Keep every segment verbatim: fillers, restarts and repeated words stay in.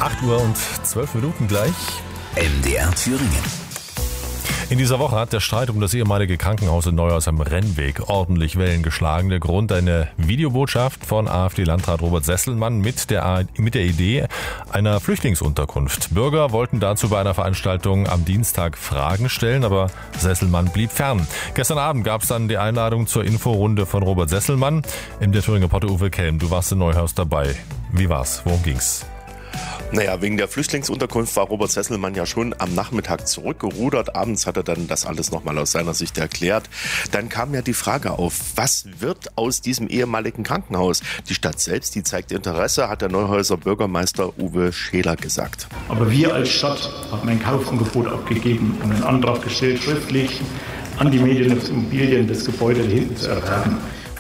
acht Uhr und zwölf Minuten gleich. M D R Thüringen. In dieser Woche hat der Streit um das ehemalige Krankenhaus in Neuhaus am Rennweg ordentlich Wellen geschlagen. Der Grund eine Videobotschaft von AfD-Landrat Robert Sesselmann mit der, mit der Idee einer Flüchtlingsunterkunft. Bürger wollten dazu bei einer Veranstaltung am Dienstag Fragen stellen, aber Sesselmann blieb fern. Gestern Abend gab es dann die Einladung zur Inforunde von Robert Sesselmann. M D R Thüringen-Reporter Uwe Kelm, du warst in Neuhaus dabei. Wie war's? Worum ging's? Naja, wegen der Flüchtlingsunterkunft war Robert Sesselmann ja schon am Nachmittag zurückgerudert. Abends hat er dann das alles nochmal aus seiner Sicht erklärt. Dann kam ja die Frage auf, was wird aus diesem ehemaligen Krankenhaus? Die Stadt selbst, die zeigt Interesse, hat der Neuhauser Bürgermeister Uwe Scheler gesagt. Aber wir als Stadt haben ein Kaufangebot abgegeben und einen Antrag gestellt, schriftlich an die Medieninimmobilien das Gebäude hinten zu erwerben.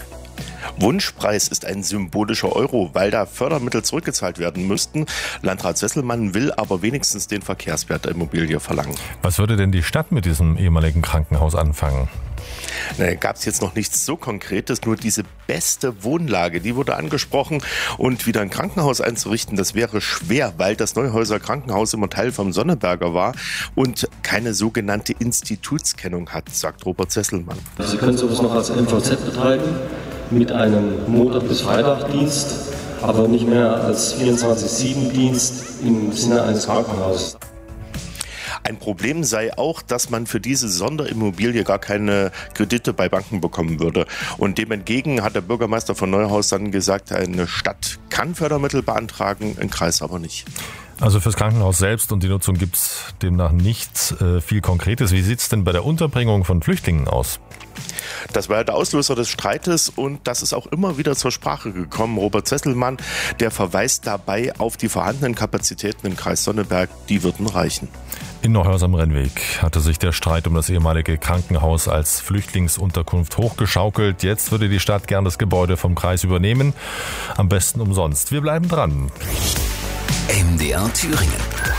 Wunschpreis ist ein symbolischer Euro, weil da Fördermittel zurückgezahlt werden müssten. Landrat Sesselmann will aber wenigstens den Verkehrswert der Immobilie verlangen. Was würde denn die Stadt mit diesem ehemaligen Krankenhaus anfangen? Da gab es jetzt noch nichts so Konkretes, nur diese beste Wohnlage, die wurde angesprochen. Und wieder ein Krankenhaus einzurichten, das wäre schwer, weil das Neuhauser Krankenhaus immer Teil vom Sonneberger war und keine sogenannte Institutskennung hat, sagt Robert Sesselmann. Sie können sowas noch als M V Z betreiben, mit einem Montag- bis Freitagdienst, aber nicht mehr als vierundzwanzig sieben Dienst im Sinne eines Krankenhauses. Ein Problem sei auch, dass man für diese Sonderimmobilie gar keine Kredite bei Banken bekommen würde. Und dem entgegen hat der Bürgermeister von Neuhaus dann gesagt, eine Stadt kann Fördermittel beantragen, ein Kreis aber nicht. Also fürs Krankenhaus selbst und die Nutzung gibt es demnach nicht äh, viel Konkretes. Wie sieht es denn bei der Unterbringung von Flüchtlingen aus? Das war der Auslöser des Streites und das ist auch immer wieder zur Sprache gekommen. Robert Sesselmann, der verweist dabei auf die vorhandenen Kapazitäten im Kreis Sonneberg, die würden reichen. In Neuhaus am Rennweg hatte sich der Streit um das ehemalige Krankenhaus als Flüchtlingsunterkunft hochgeschaukelt. Jetzt würde die Stadt gern das Gebäude vom Kreis übernehmen. Am besten umsonst. Wir bleiben dran. M D R Thüringen.